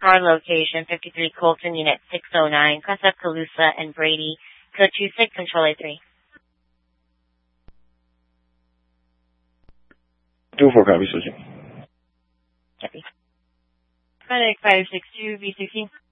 Star location 53 Colton, Unit 609, Casa Calusa and Brady, code 26, Control A3. 24 copy, switching. Copy. FedEx 562 V16.